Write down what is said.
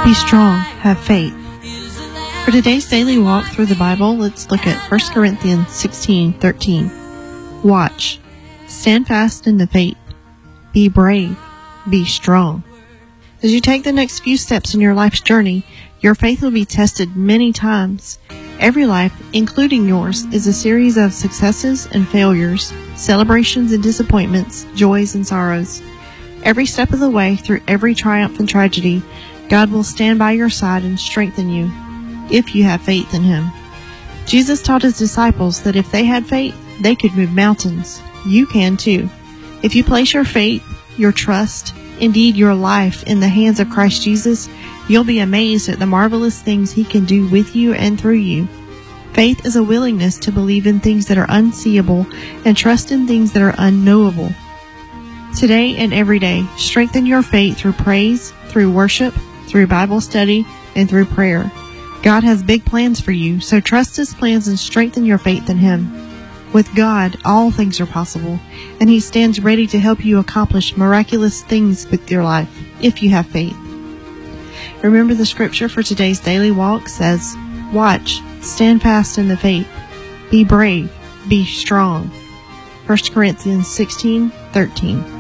Be strong, have faith. For today's daily walk through the Bible, let's look at 1 Corinthians 16:13. Watch, stand fast in the faith, be brave, be strong. As you take the next few steps in your life's journey, your faith will be tested many times. Every life, including yours, is a series of successes and failures, celebrations and disappointments, joys and sorrows. Every step of the way, through every triumph and tragedy, God will stand by your side and strengthen you, if you have faith in Him. Jesus taught His disciples that if they had faith, they could move mountains. You can too. If you place your faith, your trust, indeed your life, in the hands of Christ Jesus, you'll be amazed at the marvelous things He can do with you and through you. Faith is a willingness to believe in things that are unseeable and trust in things that are unknowable. Today and every day, strengthen your faith through praise, through worship, through Bible study, and through prayer. God has big plans for you, so trust His plans and strengthen your faith in Him. With God, all things are possible, and He stands ready to help you accomplish miraculous things with your life, if you have faith. Remember, the scripture for today's daily walk says, watch, stand fast in the faith, be brave, be strong. 1 Corinthians 16:13.